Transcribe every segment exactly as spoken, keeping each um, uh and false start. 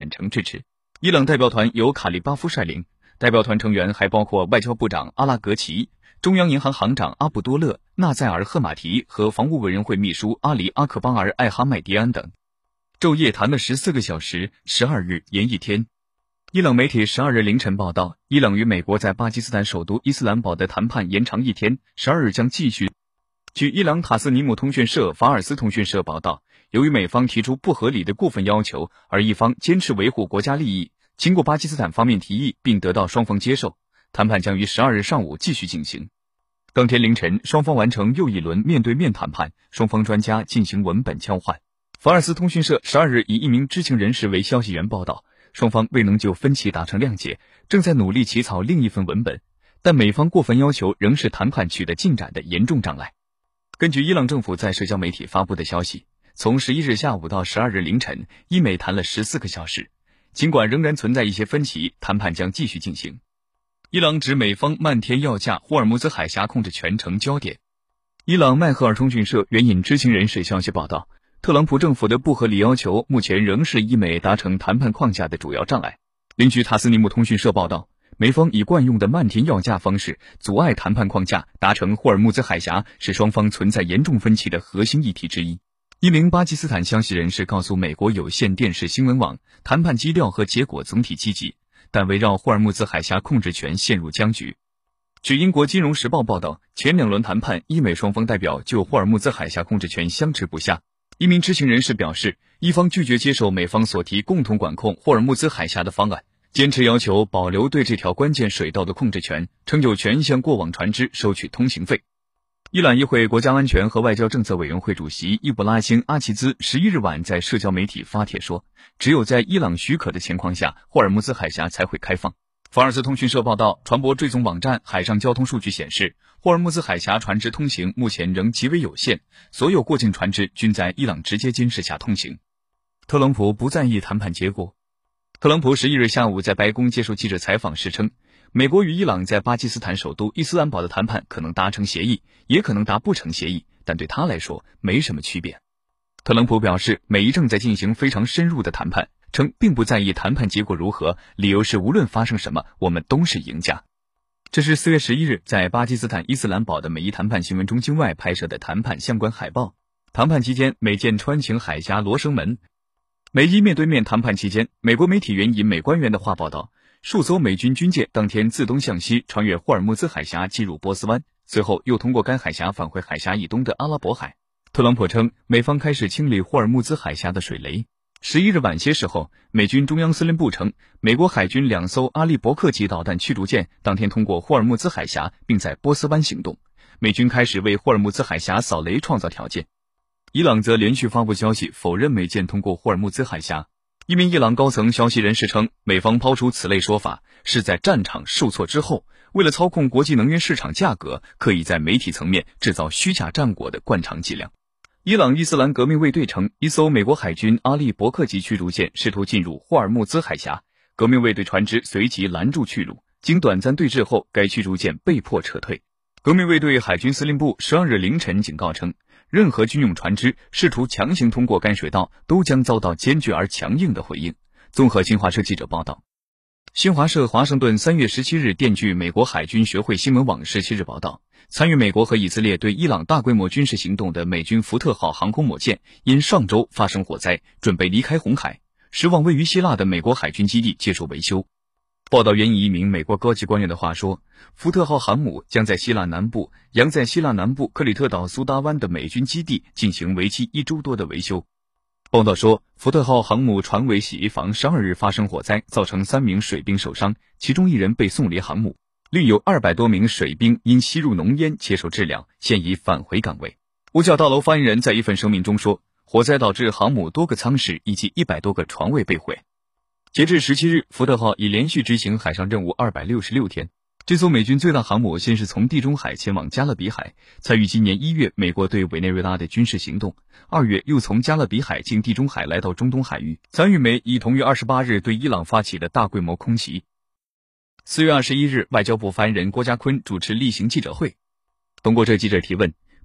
坦诚支持。伊朗代表团由卡利巴夫率领，代表团成员还包括外交部长阿拉格齐、中央银行行长阿卜多勒、纳赛尔赫马提和防务委员会秘书阿里阿克巴尔艾哈迈迪安等。昼夜谈了十四个小时，十二日延一天。伊朗媒体十二日凌晨报道，伊朗与美国在巴基斯坦首都伊斯兰堡的谈判延长一天，十二日将继续。据伊朗塔斯尼姆通讯社、法尔斯通讯社报道，由于美方提出不合理的过分要求，而一方坚持维护国家利益，经过巴基斯坦方面提议并得到双方接受，谈判将于十二日上午继续进行。当天凌晨，双方完成又一轮面对面谈判，双方专家进行文本交换。法尔斯通讯社十二日以一名知情人士为消息源报道，双方未能就分歧达成谅解，正在努力起草另一份文本，但美方过分要求仍是谈判取得进展的严重障碍。根据伊朗政府在社交媒体发布的消息，从十一日下午到十二日凌晨，伊美谈了十四个小时。尽管仍然存在一些分歧，谈判将继续进行。伊朗指美方漫天要价，霍尔木兹海峡控制权成焦点。伊朗麦赫尔通讯社援引知情人士消息报道，特朗普政府的不合理要求目前仍是伊美达成谈判框架的主要障碍。另据塔斯尼姆通讯社报道，美方以惯用的漫天要价方式阻碍谈判框架达成霍尔木兹海峡，是双方存在严重分歧的核心议题之一。一名巴基斯坦消息人士告诉美国有线电视新闻网，谈判基调和结果总体积极，但围绕霍尔木兹海峡控制权陷入僵局。据英国金融时报报道，前两轮谈判，伊美双方代表就霍尔木兹海峡控制权相持不下。一名知情人士表示，伊方拒绝接受美方所提共同管控霍尔木兹海峡的方案，坚持要求保留对这条关键水道的控制权，称有权向过往船只收取通行费。伊朗议会国家安全和外交政策委员会主席伊布拉辛·阿齐兹十一日晚在社交媒体发帖说，只有在伊朗许可的情况下，霍尔木兹海峡才会开放。法尔斯通讯社报道，船舶追踪网站海上交通数据显示，霍尔木兹海峡船只通行目前仍极为有限，所有过境船只均在伊朗直接监视下通行。特朗普不在意谈判结果。特朗普十一日下午在白宫接受记者采访时称，美国与伊朗在巴基斯坦首都伊斯兰堡的谈判可能达成协议，也可能达不成协议，但对他来说没什么区别。特朗普表示，美伊正在进行非常深入的谈判，称并不在意谈判结果如何，理由是无论发生什么，我们都是赢家。这是四月十一日在巴基斯坦伊斯兰堡的美伊谈判新闻中心外拍摄的谈判相关海报。谈判期间，美舰穿行海峡罗生门。美伊面对面谈判期间，美国媒体援引美官员的话报道，数艘美军军舰当天自东向西穿越霍尔木兹海峡进入波斯湾，随后又通过该海峡返回海峡以东的阿拉伯海。特朗普称，美方开始清理霍尔木兹海峡的水雷。十一日晚些时候，美军中央司令部称，美国海军两艘阿利伯克级导弹驱逐舰当天通过霍尔木兹海峡，并在波斯湾行动。美军开始为霍尔木兹海峡扫雷创造条件。伊朗则连续发布消息否认美舰通过霍尔木兹海峡。一名伊朗高层消息人士称，美方抛出此类说法是在战场受挫之后，为了操控国际能源市场价格，刻意在媒体层面制造虚假战果的惯常伎俩。伊朗伊斯兰革命卫队称，一艘美国海军阿利伯克级驱逐舰试图进入霍尔木兹海峡，革命卫队船只随即拦住去路，经短暂对峙后，该驱逐舰被迫撤退。革命卫队海军司令部十二日凌晨警告称，任何军用船只试图强行通过该水道，都将遭到坚决而强硬的回应。综合新华社记者报道。新华社华盛顿三月十七日电据美国海军学会新闻网十七日报道，参与美国和以色列对伊朗大规模军事行动的美军福特号航空母舰因上周发生火灾，准备离开红海，驶往位于希腊的美国海军基地接受维修。报道援引一名美国高级官员的话说，福特号航母将在希腊南部扬在希腊南部克里特岛苏达湾的美军基地进行为期一周多的维修。报道说，福特号航母船尾洗衣房十二日发生火灾，造成三名水兵受伤，其中一人被送离航母，另有二百多名水兵因吸入浓烟接受治疗，现已返回岗位。五角大楼发言人在一份声明中说，火灾导致航母多个舱室以及一百多个床位被毁。截至十七日，福特号已连续执行海上任务二百六十六天。这艘美军最大航母先是从地中海前往加勒比海，参与今年一月美国对委内瑞拉的军事行动，二月又从加勒比海经地中海来到中东海域，参与美已同于二十八日对伊朗发起的大规模空袭。四月二十一日，外交部发言人郭家坤主持例行记者会。通过这记者提问，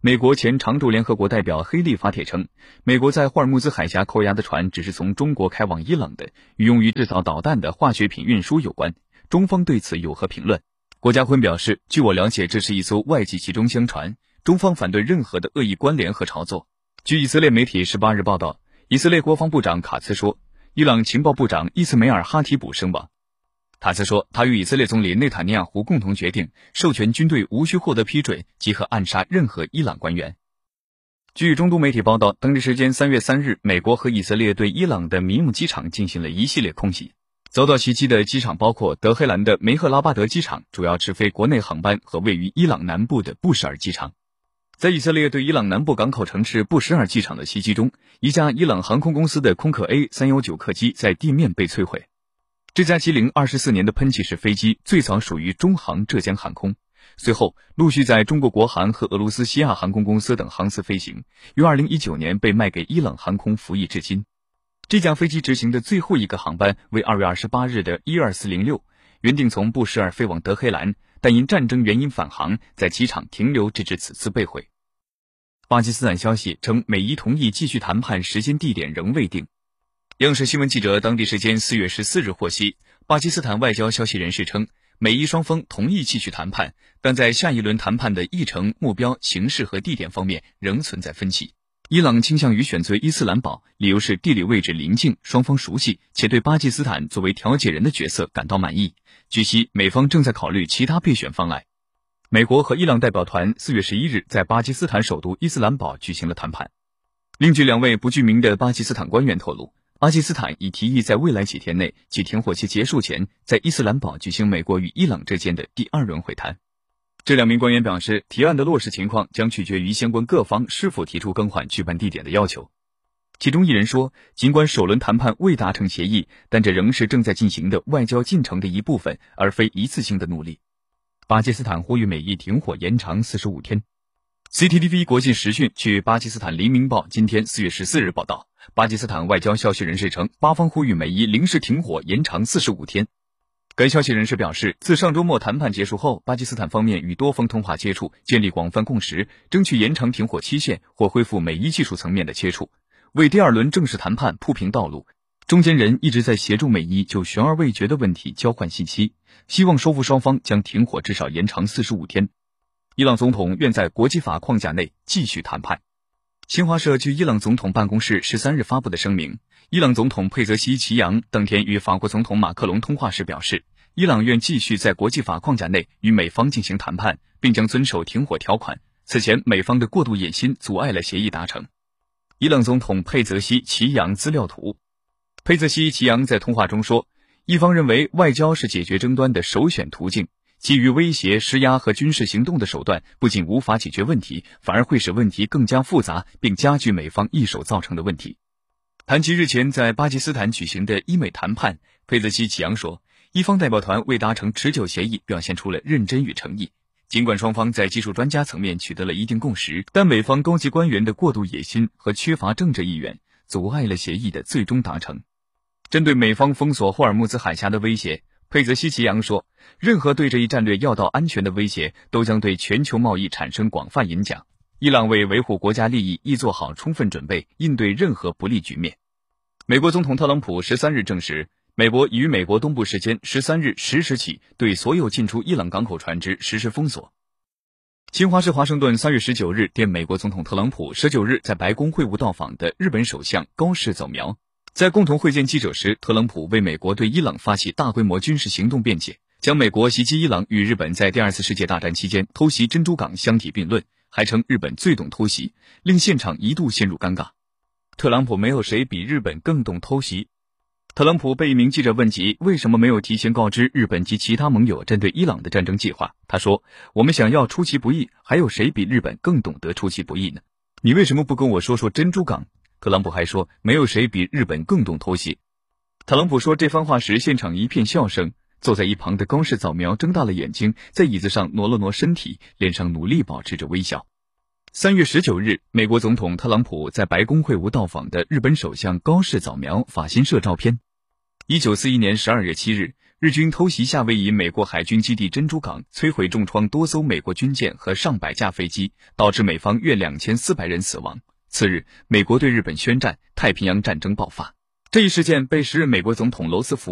美国前常驻联合国代表黑利发帖称，美国在霍尔木兹海峡扣押的船只是从中国开往伊朗的，与用于制造导弹的化学品运输有关。中方对此有何评论？国家坤表示，据我了解，这是一艘外籍集中箱船，中方反对任何的恶意关联和炒作。据以色列媒体十八日报道，以色列国防部长卡茨说，伊朗情报部长伊斯梅尔哈提卜身亡。卡茨说，他与以色列总理内塔尼亚胡共同决定，授权军队无需获得批准即可暗杀任何伊朗官员。据中东媒体报道，当地时间三月三日，美国和以色列对伊朗的民用机场进行了一系列空袭。遭到袭击的机场包括德黑兰的梅赫拉巴德机场，主要直飞国内航班，和位于伊朗南部的布什尔机场。在以色列对伊朗南部港口城市布什尔机场的袭击中，一架伊朗航空公司的空客 A 三一九 客机在地面被摧毁。这架机龄二十四年的喷气式飞机最早属于中航浙江航空，随后陆续在中国国航和俄罗斯西亚航空公司等航司飞行，于二零一九年被卖给伊朗航空服役至今。这架飞机执行的最后一个航班为二月二十八日的一二四零六，原定从布什尔飞往德黑兰，但因战争原因返航，在机场停留直至此次被毁。巴基斯坦消息称，美伊同意继续谈判，时间地点仍未定。央视新闻记者当地时间四月十四日获悉，巴基斯坦外交消息人士称，美伊双方同意继续谈判，但在下一轮谈判的议程、目标、形式和地点方面仍存在分歧。伊朗倾向于选择伊斯兰堡，理由是地理位置邻近，双方熟悉，且对巴基斯坦作为调解人的角色感到满意。据悉，美方正在考虑其他备选方案。美国和伊朗代表团四月十一日在巴基斯坦首都伊斯兰堡举行了谈判。另据两位不具名的巴基斯坦官员透露，巴基斯坦已提议在未来几天内，即停火期结束前，在伊斯兰堡举行美国与伊朗之间的第二轮会谈。这两名官员表示，提案的落实情况将取决于相关各方是否提出更换举办地点的要求。其中一人说，尽管首轮谈判未达成协议，但这仍是正在进行的外交进程的一部分，而非一次性的努力。巴基斯坦呼吁美伊停火延长四十五天。C T T V 国际时讯据巴基斯坦黎明报今天四月十四日报道，巴基斯坦外交消息人士称，巴方呼吁美伊临时停火延长四十五天。该消息人士表示，自上周末谈判结束后，巴基斯坦方面与多方通话接触，建立广泛共识，争取延长停火期限或恢复美伊技术层面的接触，为第二轮正式谈判铺平道路。中间人一直在协助美伊就悬而未决的问题交换信息，希望说服双方将停火至少延长四十五天。伊朗总统愿在国际法框架内继续谈判。新华社据伊朗总统办公室十三日发布的声明，伊朗总统佩泽西奇扬当天与法国总统马克龙通话时表示，伊朗愿继续在国际法框架内与美方进行谈判，并将遵守停火条款。此前美方的过度野心阻碍了协议达成。伊朗总统佩泽西奇扬资料图。佩泽西奇扬在通话中说，一方认为外交是解决争端的首选途径，基于威胁、施压和军事行动的手段不仅无法解决问题，反而会使问题更加复杂，并加剧美方一手造成的问题。谈及日前在巴基斯坦举行的伊美谈判，佩泽西奇扬说，伊方代表团为达成持久协议表现出了认真与诚意。尽管双方在技术专家层面取得了一定共识，但美方高级官员的过度野心和缺乏政治意愿阻碍了协议的最终达成。针对美方封锁霍尔木兹海峡的威胁，佩泽西奇扬说，任何对这一战略要道安全的威胁都将对全球贸易产生广泛影响。伊朗为维护国家利益已做好充分准备，应对任何不利局面。美国总统特朗普十三日证实，美国已于美国东部时间十三日十时起对所有进出伊朗港口船只实施封锁。新华社华盛顿三月十九日电美国总统特朗普十九日在白宫会晤到访的日本首相高市早苗。在共同会见记者时，特朗普为美国对伊朗发起大规模军事行动辩解，将美国袭击伊朗与日本在第二次世界大战期间偷袭珍珠港相提并论，还称日本最懂偷袭，令现场一度陷入尴尬。特朗普没有谁比日本更懂偷袭。特朗普被一名记者问及为什么没有提前告知日本及其他盟友针对伊朗的战争计划，他说，我们想要出其不意，还有谁比日本更懂得出其不意呢？你为什么不跟我说说珍珠港？特朗普还说，没有谁比日本更懂偷袭。特朗普说这番话时，现场一片笑声。坐在一旁的高市早苗睁大了眼睛，在椅子上挪了挪身体，脸上努力保持着微笑。三月十九日，美国总统特朗普在白宫会晤到访的日本首相高市早苗法新社照片。 一九四一年十二月七日，日军偷袭夏威夷美国海军基地珍珠港，摧毁重创多艘美国军舰和上百架飞机，导致美方约两千四百人死亡。次日，美国对日本宣战，太平洋战争爆发。这一事件被时任美国总统罗斯福